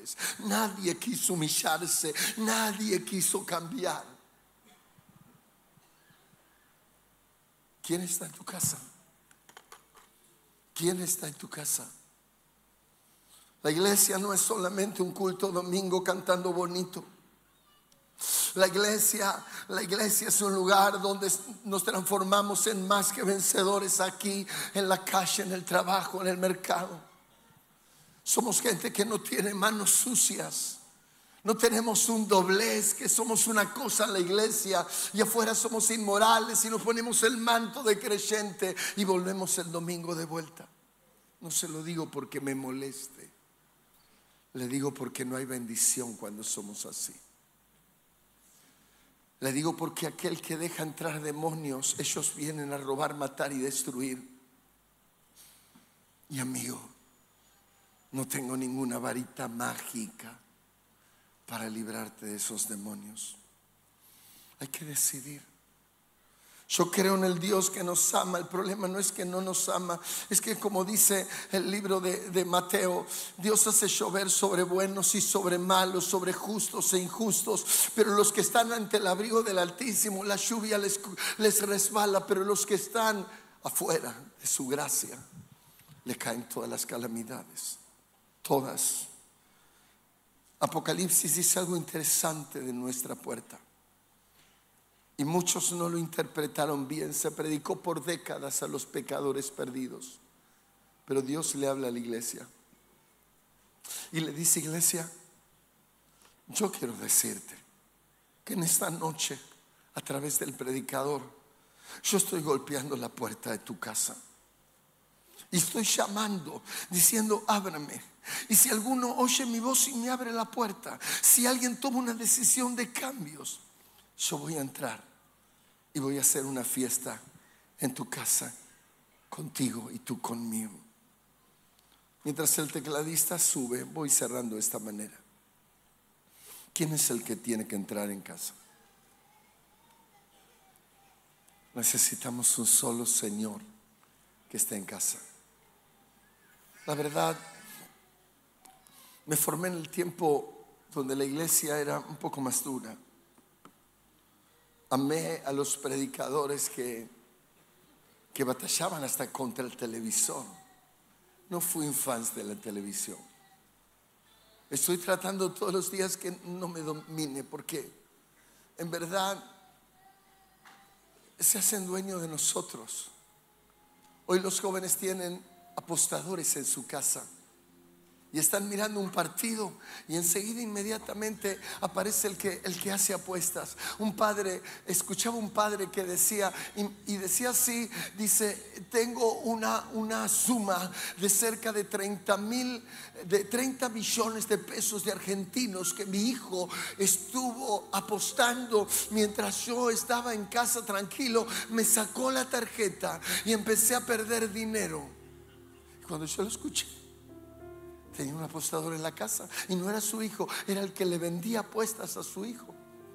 pastores. Nadie quiso humillarse, nadie quiso cambiar. ¿Quién está en tu casa? ¿Quién está en tu casa? La iglesia no es solamente un culto domingo cantando bonito. La iglesia es un lugar donde nos transformamos en más que vencedores aquí, en la calle, en el trabajo, en el mercado. Somos gente que no tiene manos sucias. No tenemos un doblez, que somos una cosa en la iglesia y afuera somos inmorales y nos ponemos el manto de creyente y volvemos el domingo de vuelta. No se lo digo porque me moleste. Le digo porque no hay bendición cuando somos así. Le digo porque aquel que deja entrar demonios, ellos vienen a robar, matar y destruir. Y amigo, no tengo ninguna varita mágica para librarte de esos demonios. Hay que decidir. Yo creo en el Dios que nos ama. El problema no es que no nos ama, es que, como dice el libro de Mateo, Dios hace llover sobre buenos y sobre malos, sobre justos e injustos. Pero los que están ante el abrigo del Altísimo, la lluvia les resbala. Pero los que están afuera de su gracia, le caen todas las calamidades. Todas. Apocalipsis dice algo interesante de nuestra puerta. Y muchos no lo interpretaron bien. Se predicó por décadas a los pecadores perdidos. Pero Dios le habla a la iglesia. Y le dice: iglesia, yo quiero decirte que en esta noche, a través del predicador, yo estoy golpeando la puerta de tu casa. Y estoy llamando, diciendo: ábrame. Y si alguno oye mi voz y me abre la puerta, si alguien toma una decisión de cambios, yo voy a entrar y voy a hacer una fiesta en tu casa, contigo y tú conmigo. Mientras el tecladista sube, voy cerrando de esta manera. ¿Quién es el que tiene que entrar en casa? Necesitamos un solo Señor que esté en casa. La verdad, me formé en el tiempo donde la iglesia era un poco más dura. Amé a los predicadores que batallaban hasta contra el televisor. No fui un fan de la televisión. Estoy tratando todos los días que no me domine, porque en verdad se hacen dueños de nosotros. Hoy los jóvenes tienen apostadores en su casa y están mirando un partido y enseguida, inmediatamente aparece el que hace apuestas. Escuchaba un padre que decía, y decía así, dice: tengo una suma de cerca de 30 millones de pesos de argentinos que mi hijo estuvo apostando mientras yo estaba en casa tranquilo. Me sacó la tarjeta y empecé a perder dinero. Cuando yo lo escuché, tenía un apostador en la casa y no era su hijo, era el que le vendía apuestas a su hijo.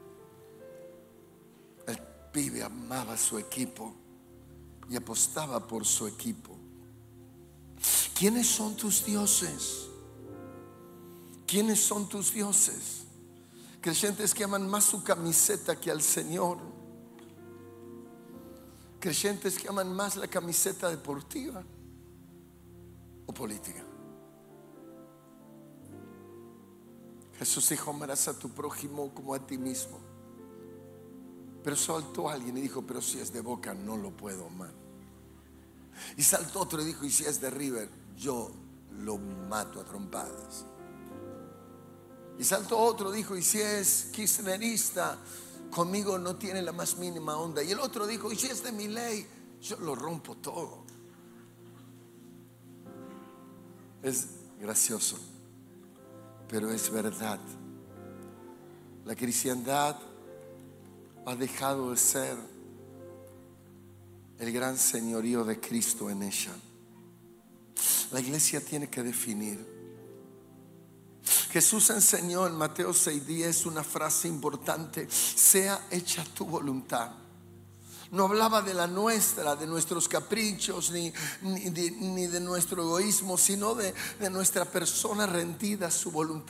El pibe amaba a su equipo y apostaba por su equipo. ¿Quiénes son tus dioses? ¿Quiénes son tus dioses? Creyentes que aman más su camiseta que al Señor. Creyentes que aman más la camiseta deportiva o política. Jesús dijo: amarás a tu prójimo como a ti mismo. Pero saltó alguien y dijo: pero si es de Boca no lo puedo amar. Y saltó otro y dijo: y si es de River, yo lo mato a trompadas. Y saltó otro, dijo: y si es kirchnerista, conmigo no tiene la más mínima onda. Y el otro dijo: y si es de Milei, yo lo rompo todo. Es gracioso, pero es verdad. La cristiandad ha dejado de ser el gran señorío de Cristo en ella. La iglesia tiene que definir. Jesús enseñó en Mateo 6:10 una frase importante: sea hecha tu voluntad. No hablaba de la nuestra, de nuestros caprichos, ni de nuestro egoísmo, sino de nuestra persona rendida a su voluntad.